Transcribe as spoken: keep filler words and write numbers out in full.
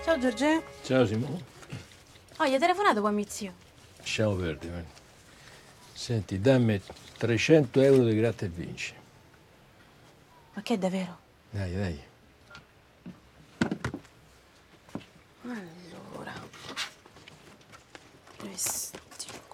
Ciao Giorgio. Ciao Simone. Oh, gli hai telefonato poi mio zio? Lasciamo perdere. Senti, dammi trecento euro di gratta e vinci. Ma che è davvero? Dai, dai. Ah,